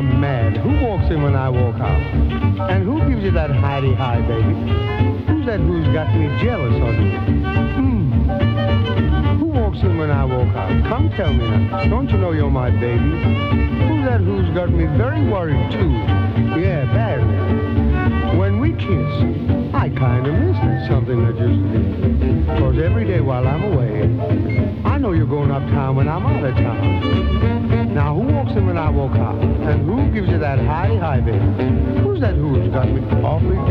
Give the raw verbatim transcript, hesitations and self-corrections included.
I'm mad. Who walks in when I walk out? And who gives you that hidey high, baby? Who's that who's got me jealous of you? Hmm. Who walks in when I walk out? Come tell me now. Don't you know you're my baby? Who's that who's got me very worried, too? Yeah, badly. When we kiss, I kind of miss that something that used to be. Because every day while I'm away, I know you're going uptown when I'm out of town. Now, who walks in when I walk out? And who gives you that high, high, baby? Who's that who's got me awfully